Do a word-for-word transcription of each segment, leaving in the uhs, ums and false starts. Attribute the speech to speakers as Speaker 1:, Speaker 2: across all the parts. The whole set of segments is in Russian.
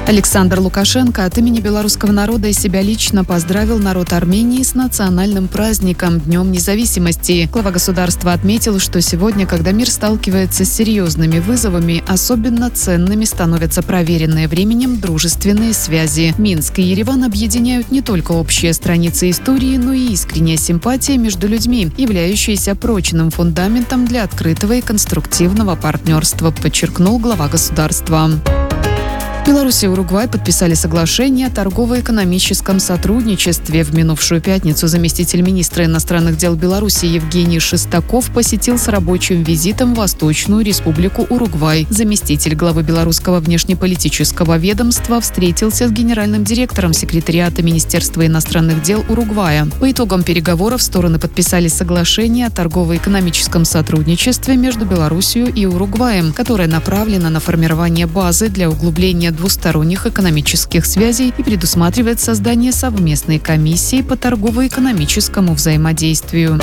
Speaker 1: Александр Лукашенко от имени белорусского народа и себя лично поздравил народ Армении с национальным праздником – Днем независимости. Глава государства отметил, что сегодня, когда мир сталкивается с серьезными вызовами, особенно ценными становятся проверенные временем дружественные связи. Минск и Ереван объединяют не только общие страницы истории, но и искренняя симпатия между людьми, являющаяся прочным фундаментом для открытого и конструктивного партнерства, подчеркнул глава государства. Беларусь и Уругвай подписали соглашение о торгово-экономическом сотрудничестве. В минувшую пятницу заместитель министра иностранных дел Беларуси Евгений Шестаков посетил с рабочим визитом Восточную Республику Уругвай. Заместитель главы белорусского внешнеполитического ведомства встретился с генеральным директором секретариата Министерства иностранных дел Уругвая. По итогам переговоров стороны подписали соглашение о торгово-экономическом сотрудничестве между Беларусью и Уругваем, которое направлено на формирование базы для углубления двусторонних экономических связей и предусматривает создание совместной комиссии по торгово-экономическому взаимодействию.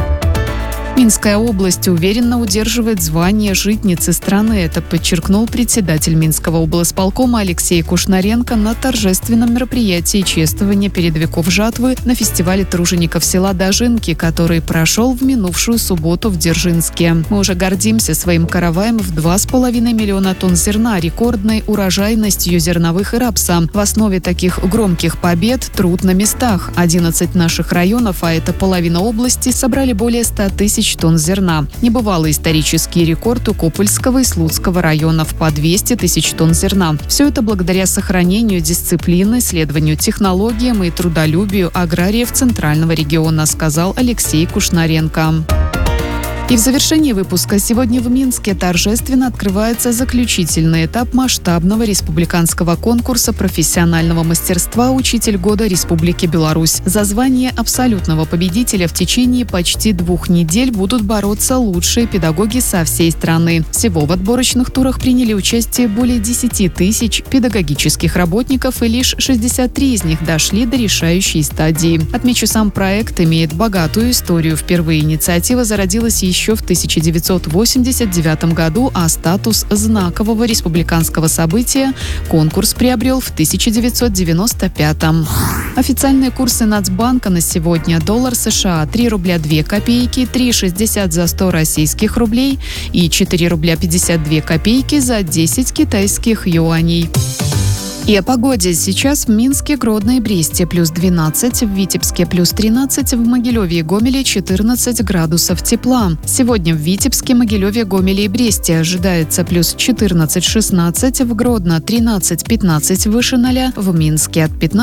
Speaker 1: Минская область уверенно удерживает звание житницы страны. Это подчеркнул председатель Минского облсполкома Алексей Кушнаренко на торжественном мероприятии чествования передовиков жатвы на фестивале тружеников села Дожинки, который прошел в минувшую субботу в Дзержинске. Мы уже гордимся своим караваем в два с половиной миллиона тонн зерна, рекордной урожайностью зерновых и рапса. В основе таких громких побед труд на местах. одиннадцать наших районов, а это половина области, собрали более ста тысяч тонн зерна. Небывалый исторический рекорд у Копыльского и Слуцкого районов по двести тысяч тонн зерна. Все это благодаря сохранению дисциплины, следованию технологиям и трудолюбию аграриев Центрального региона, сказал Алексей Кушнаренко. И в завершении выпуска сегодня в Минске торжественно открывается заключительный этап масштабного республиканского конкурса профессионального мастерства «Учитель года Республики Беларусь». За звание абсолютного победителя в течение почти двух недель будут бороться лучшие педагоги со всей страны. Всего в отборочных турах приняли участие более десяти тысяч педагогических работников, и лишь шестьдесят три из них дошли до решающей стадии. Отмечу, сам проект имеет богатую историю. Впервые инициатива зародилась еще еще в тысяча девятьсот восемьдесят девятом году, а статус знакового республиканского события конкурс приобрел в тысяча девятьсот девяносто пятом. Официальные курсы Нацбанка на сегодня: доллар США три рубля две копейки, три шестьдесят за сто российских рублей и четыре рубля пятьдесят две копейки за десять китайских юаней. И о погоде. Сейчас в Минске, Гродно и Бресте плюс двенадцать, в Витебске плюс тринадцать, в Могилеве и Гомеле четырнадцать градусов тепла. Сегодня в Витебске, Могилеве, Гомеле и Бресте ожидается плюс четырнадцать-шестнадцать, в Гродно тринадцать-пятнадцать выше ноля, в Минске от пятнадцати